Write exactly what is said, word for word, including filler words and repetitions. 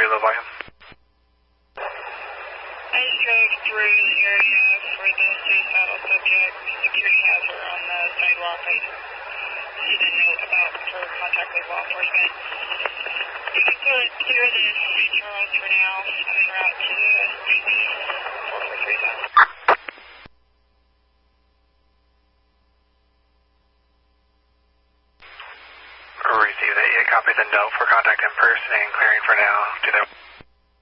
three, low volume. I drove through the area for the suicidal subject security hazard on the sidewalk. I see the note about for contact with law enforcement. You can put clear the Saint Charles for now. I'm en route to the T V four four three zone. Receive that. You copy the note for contact in person and clearing for now. Do that.